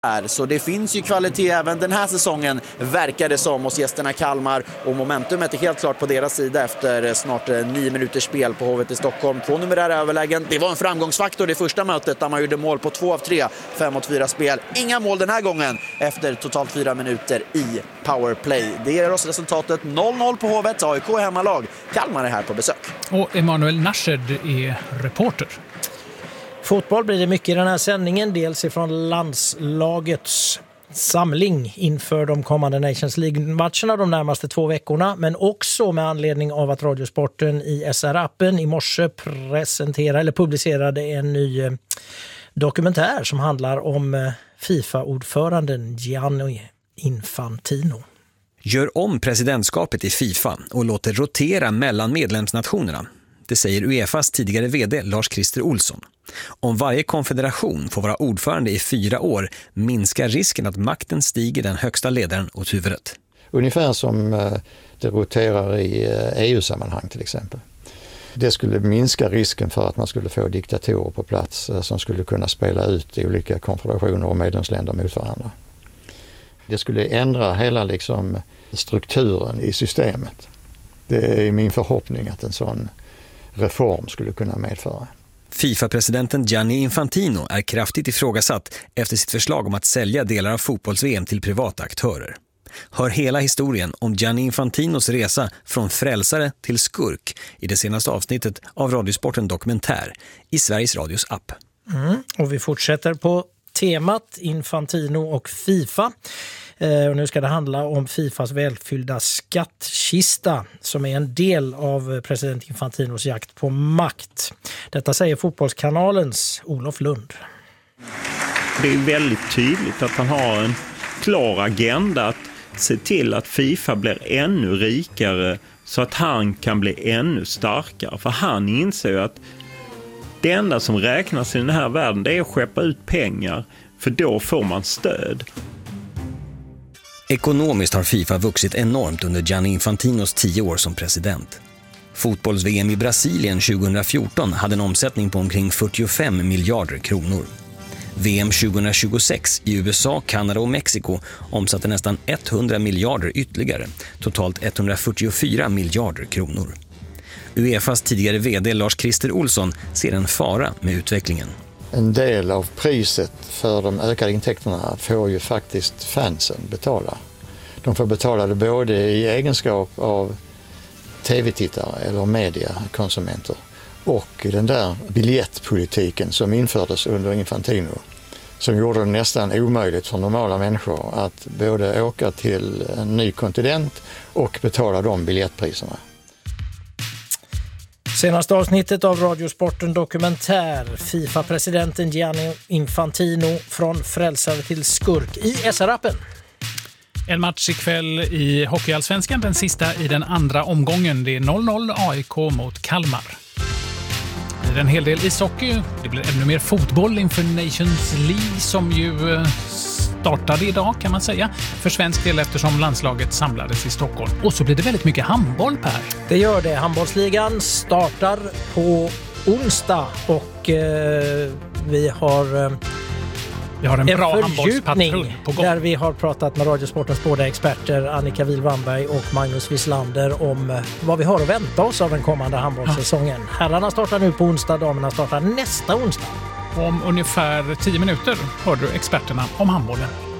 Så det finns ju kvalitet även den här säsongen, verkar det som, hos gästerna Kalmar, och momentumet är helt klart på deras sida efter snart 9 minuters spel på Hovet i Stockholm. 2 numerära överlägen. Det var en framgångsfaktor det första mötet där man gjorde mål på 2 av 3, 5-4 spel. Inga mål den här gången efter totalt 4 minuter i powerplay. Det ger oss resultatet 0-0 på Hovet. AIK är hemmalag. Kalmar är här på besök. Och Emanuel Nashed är reporter. Fotboll blir det mycket i den här sändningen, dels ifrån landslagets samling inför de kommande Nations League-matcherna de närmaste 2 veckorna, men också med anledning av att Radiosporten i SR-appen i morse publicerade en ny dokumentär som handlar om FIFA-ordföranden Gianni Infantino. Gör om presidentskapet i FIFA och låter rotera mellan medlemsnationerna. Det säger UEFAs tidigare vd Lars-Christer Olsson. Om varje konfederation får vara ordförande i 4 år minskar risken att makten stiger den högsta ledaren åt huvudet. Ungefär som det roterar i EU-sammanhang till exempel. Det skulle minska risken för att man skulle få diktatorer på plats som skulle kunna spela ut i olika konfederationer och medlemsländer mot varandra. Det skulle ändra hela strukturen i systemet. Det är min förhoppning att en sån reform skulle kunna medföra. FIFA-presidenten Gianni Infantino är kraftigt ifrågasatt efter sitt förslag om att sälja delar av fotbolls-VM till privata aktörer. Hör hela historien om Gianni Infantinos resa från frälsare till skurk i det senaste avsnittet av Radiosporten Dokumentär i Sveriges Radios app. Och vi fortsätter på temat Infantino och FIFA. Och nu ska det handla om FIFAs välfyllda skattkista som är en del av president Infantinos jakt på makt. Detta säger Fotbollskanalens Olof Lund. Det är väldigt tydligt att han har en klar agenda att se till att FIFA blir ännu rikare så att han kan bli ännu starkare. För han inser ju att det enda som räknas i den här världen det är att skeppa ut pengar, för då får man stöd. Ekonomiskt har FIFA vuxit enormt under Gianni Infantinos 10 år som president. Fotbolls-VM i Brasilien 2014 hade en omsättning på omkring 45 miljarder kronor. VM 2026 i USA, Kanada och Mexiko omsatte nästan 100 miljarder ytterligare, totalt 144 miljarder kronor. UEFAs tidigare vd Lars-Christer Olsson ser en fara med utvecklingen. En del av priset för de ökade intäkterna får ju faktiskt fansen betala. De får betala det både i egenskap av tv-tittare eller mediakonsumenter och den där biljettpolitiken som infördes under Infantino som gjorde det nästan omöjligt för normala människor att både åka till en ny kontinent och betala de biljettpriserna. Senaste avsnittet av Radiosporten Dokumentär, FIFA-presidenten Gianni Infantino från frälsare till skurk i SR-appen. En match ikväll i Hockeyallsvenskan, den sista i den andra omgången. Det är 0-0 AIK mot Kalmar. Det blir en hel del ishockey, det blir ännu mer fotboll inför Nations League som ju startade idag kan man säga för svensk del eftersom landslaget samlades i Stockholm. Och så blir det väldigt mycket handboll, Per. Det gör det. Handbollsligan startar på onsdag och vi har en bra fördjupning på gång. Där vi har pratat med Radiosportens båda experter Annika Wilvanberg och Magnus Wislander om vad vi har att vänta oss av den kommande handbollssäsongen. Herrarna startar nu på onsdag, damerna startar nästa onsdag. Om ungefär 10 minuter hör du experterna om handbollen.